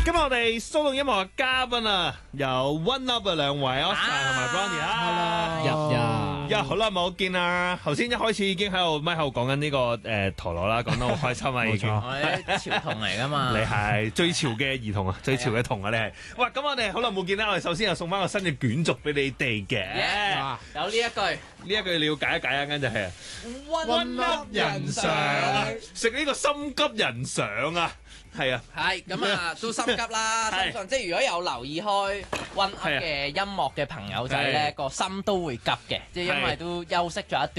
今日我哋騷動音樂嘅嘉賓啊，有 One Up 嘅兩位 Oscar 同埋 Bronny 啊，好耐冇見啦！頭先一開始已經喺度咪後講緊呢個陀螺啦，講得好開心啊已經。 我係潮童嚟噶嘛？ 你係最潮嘅兒童啊，最潮嘅童啊，你係。哇！咁我哋好耐冇見啦，我哋首先又送翻個新嘅卷軸俾你哋嘅。 有呢一句， 呢一句你要解一解啊，跟住係 One Up 人上食呢個心急人上啊！係啊， 係咁啊，都心急啦，相信即係如果有留意開 One Up 嘅音樂嘅朋友仔咧，個心都會急嘅，即係因為都休息咗一段